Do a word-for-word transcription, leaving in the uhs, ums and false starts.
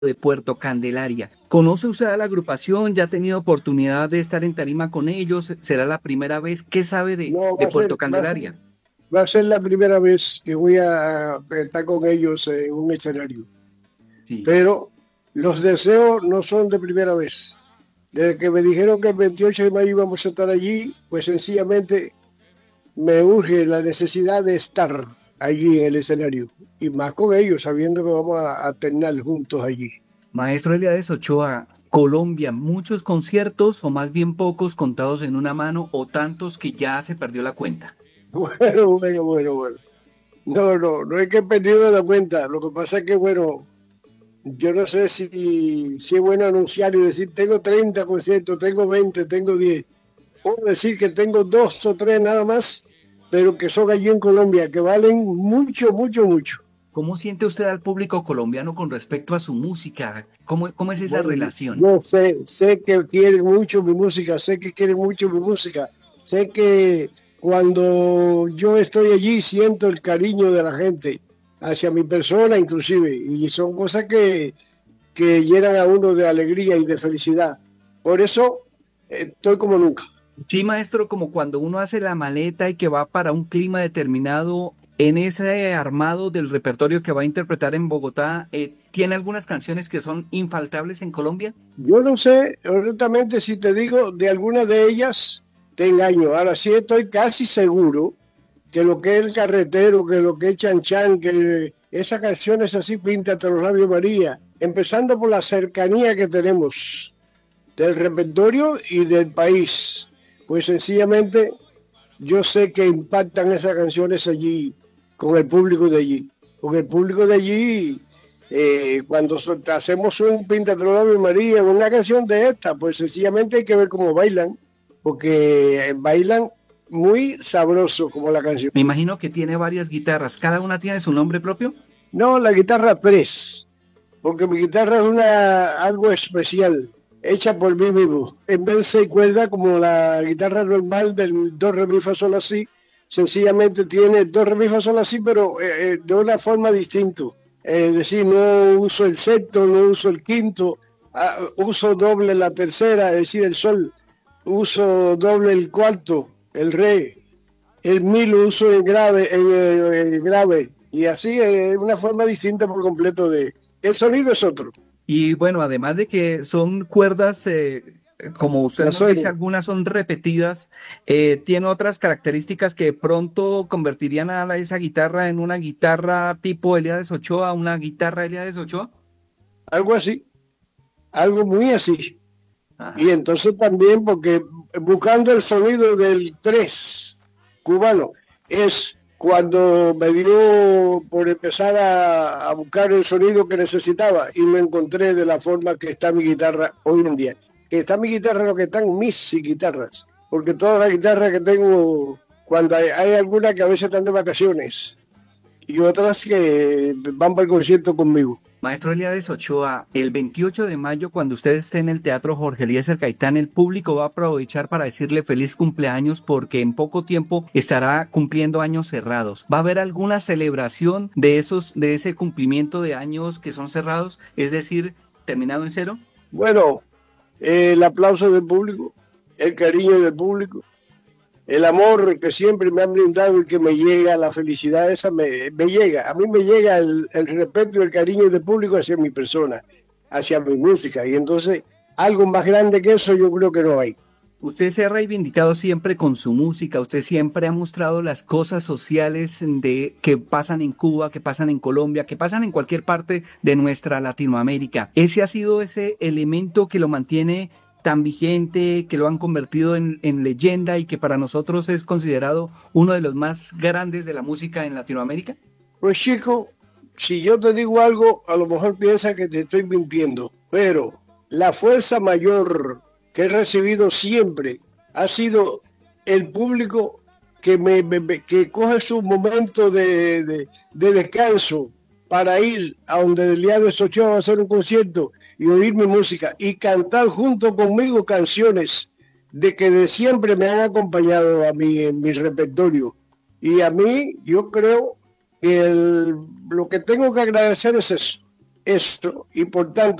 de Puerto Candelaria. ¿Conoce usted a la agrupación? ¿Ya ha tenido oportunidad de estar en tarima con ellos? ¿Será la primera vez? ¿Qué sabe de, No, de va a ser, Puerto va a ser, Candelaria? va a ser la primera vez que voy a estar con ellos en un escenario. Sí. Pero los deseos no son de primera vez. Desde que me dijeron que el veintiocho de mayo íbamos a estar allí, pues sencillamente me urge la necesidad de estar allí en el escenario. Y más con ellos, sabiendo que vamos a, a terminar juntos allí. Maestro Eliades Ochoa, Colombia, muchos conciertos o más bien pocos contados en una mano o tantos que ya se perdió la cuenta. Bueno, bueno, bueno, bueno. No, no, no es que he perdido la cuenta. Lo que pasa es que, bueno, yo no sé si, si es bueno anunciar y decir, tengo treinta conciertos, tengo veinte, tengo diez. Puedo decir que tengo dos o tres nada más, pero que son allí en Colombia, que valen mucho, mucho, mucho. ¿Cómo siente usted al público colombiano con respecto a su música? ¿Cómo, cómo es esa Bueno, relación? yo sé, sé que quieren mucho mi música, sé que quieren mucho mi música, sé que cuando yo estoy allí siento el cariño de la gente hacia mi persona inclusive, y son cosas que, que llenan a uno de alegría y de felicidad. Por eso eh, estoy como nunca. Sí, maestro, como cuando uno hace la maleta y que va para un clima determinado, en ese armado del repertorio que va a interpretar en Bogotá, eh, ¿tiene algunas canciones que son infaltables en Colombia? Yo no sé, honestamente, si te digo de alguna de ellas, te engaño. Ahora sí estoy casi seguro que lo que es el carretero, que lo que es Chan Chan, que esa canción es así, Píntate los labios María, empezando por la cercanía que tenemos del repertorio y del país. Pues sencillamente yo sé que impactan esas canciones allí con el público de allí. Con el público de allí, eh, cuando so- hacemos un Píntate los labios María, una canción de esta, pues sencillamente hay que ver cómo bailan, porque eh, bailan muy sabroso como la canción. Me imagino que tiene varias guitarras, ¿cada una tiene su nombre propio? No, la guitarra tres, porque mi guitarra es una, algo especial, hecha por mí mismo. En vez de seis cuerdas, como la guitarra normal del do, re, mi, fa, sol, la, si, sencillamente tiene do, re, mi, fa, sol, la, si, pero eh, eh, de una forma distinta. Eh, es decir, no uso el sexto, no uso el quinto, ah, uso doble la tercera, es decir, el sol, uso doble el cuarto, el re, el mi lo uso en grave, en, en, en grave, y así es una forma distinta por completo de... El sonido es otro, Y bueno, además de que son cuerdas, eh, como usted la nos dice, suena. algunas son repetidas, eh, tiene otras características que de pronto convertirían a la- esa guitarra en una guitarra tipo Eliades Ochoa, una guitarra Eliades Ochoa. Algo así, algo muy así. Y Ajá. entonces también porque buscando el sonido del tres cubano, es cuando me dio por empezar a, a buscar el sonido que necesitaba y lo encontré de la forma que está mi guitarra hoy en día. Que está mi guitarra, lo que están mis guitarras, porque todas las guitarras que tengo, cuando hay, hay algunas que a veces están de vacaciones y otras que van para el concierto conmigo. Maestro Eliades Ochoa, el veintiocho de mayo, cuando usted esté en el Teatro Jorge Eliezer Gaitán, el público va a aprovechar para decirle feliz cumpleaños porque en poco tiempo estará cumpliendo años cerrados. ¿Va a haber alguna celebración de esos, de ese cumplimiento de años que son cerrados? Es decir, terminado en cero. Bueno, eh, el aplauso del público, el cariño del público, el amor que siempre me han brindado y que me llega, la felicidad esa me, me llega. A mí me llega el, el respeto y el cariño del público hacia mi persona, hacia mi música. Y entonces, algo más grande que eso yo creo que no hay. Usted se ha reivindicado siempre con su música, usted siempre ha mostrado las cosas sociales de que pasan en Cuba, que pasan en Colombia, que pasan en cualquier parte de nuestra Latinoamérica. Ese ha sido ese elemento que lo mantiene tan vigente, que lo han convertido en, en leyenda y que para nosotros es considerado uno de los más grandes de la música en Latinoamérica. Pues chico, si yo te digo algo, a lo mejor piensa que te estoy mintiendo, pero la fuerza mayor que he recibido siempre ha sido el público que, me, me- que coge su momento de, de- de descanso para ir a donde Eliades Ochoa va a hacer un concierto y oír mi música y cantar junto conmigo canciones de que de siempre me han acompañado a mí en mi repertorio. Y a mí, yo creo y el, lo que tengo que agradecer es eso, eso, y por tanto